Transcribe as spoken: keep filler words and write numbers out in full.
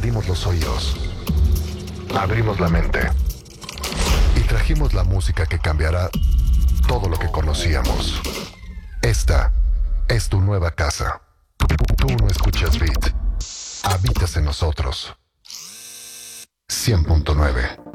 expandimos los oídos, abrimos la mente y trajimos la música que cambiará todo lo que conocíamos. Esta es tu nueva casa. Tú no escuchas Beat, habitas en nosotros. cien punto nueve